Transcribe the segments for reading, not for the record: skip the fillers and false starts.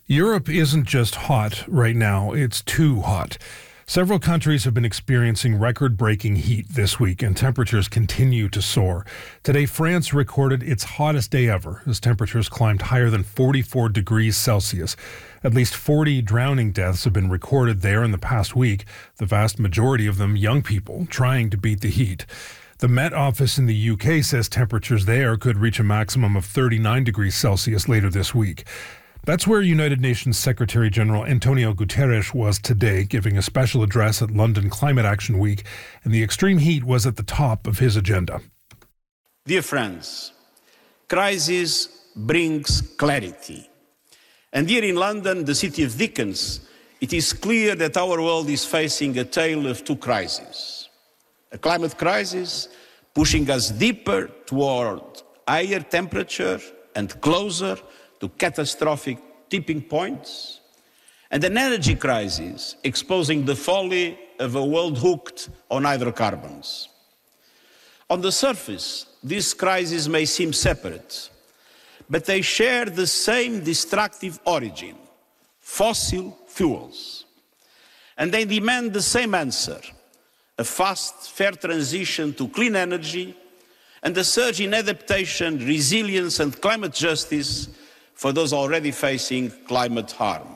Europe isn't just hot right now, it's too hot. Several countries have been experiencing record-breaking heat this week, and temperatures continue to soar. Today, France recorded its hottest day ever as temperatures climbed higher than 44 degrees Celsius. At least 40 drowning deaths have been recorded there in the past week, the vast majority of them young people trying to beat the heat. The Met Office in the UK says temperatures there could reach a maximum of 39 degrees Celsius later this week. That's where United Nations Secretary-General Antonio Guterres was today, giving a special address at London Climate Action Week, and the extreme heat was at the top of his agenda. Dear friends, crisis brings clarity. And here in London, the city of Dickens, it is clear that our world is facing a tale of two crises. A climate crisis pushing us deeper toward higher temperature and closer to catastrophic tipping points, and an energy crisis exposing the folly of a world hooked on hydrocarbons. On the surface, these crises may seem separate, but they share the same destructive origin: fossil fuels. And they demand the same answer: a fast, fair transition to clean energy and a surge in adaptation, resilience and climate justice for those already facing climate harm.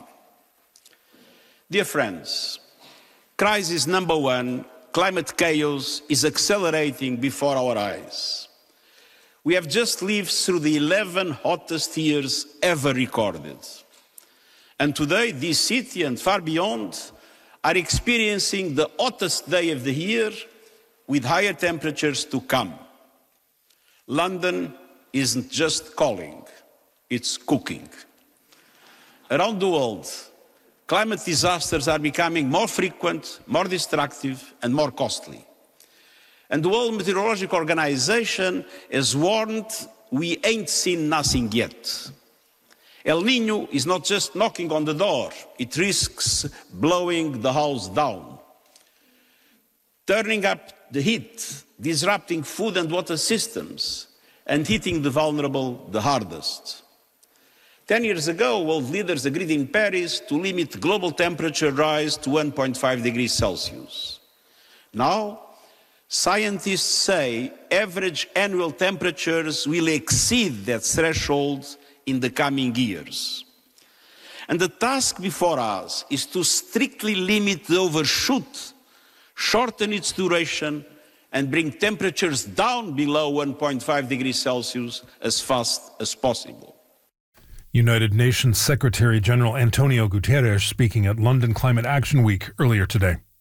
Dear friends, crisis number one, climate chaos, is accelerating before our eyes. We have just lived through the 11 hottest years ever recorded. And today, this city and far beyond are experiencing the hottest day of the year with higher temperatures to come. London isn't just calling, it's cooking. Around the world, climate disasters are becoming more frequent, more destructive, and more costly. And the World Meteorological Organization has warned we ain't seen nothing yet. El Niño is not just knocking on the door, it risks blowing the house down, turning up the heat, disrupting food and water systems, and hitting the vulnerable the hardest. 10 years ago, world leaders agreed in Paris to limit global temperature rise to 1.5 degrees Celsius. Now, scientists say average annual temperatures will exceed that threshold in the coming years. And the task before us is to strictly limit the overshoot, shorten its duration, and bring temperatures down below 1.5 degrees Celsius as fast as possible. United Nations Secretary-General Antonio Guterres speaking at London Climate Action Week earlier today.